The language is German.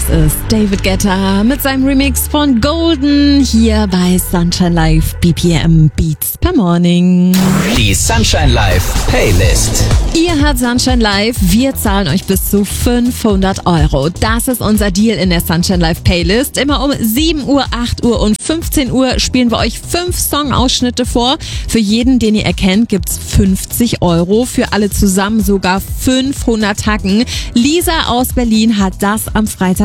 Das ist David Guetta mit seinem Remix von Golden hier bei Sunshine Live BPM Beats per Morning. Die Sunshine Live Playlist. Ihr hört Sunshine Live, wir zahlen euch bis zu 500 Euro. Das ist unser Deal in der Sunshine Live Playlist. Immer um 7 Uhr, 8 Uhr und 15 Uhr spielen wir euch 5 Songausschnitte vor. Für jeden, den ihr erkennt, gibt's 50 Euro. Für alle zusammen sogar 500 Tacken. Lisa aus Berlin hat das am Freitag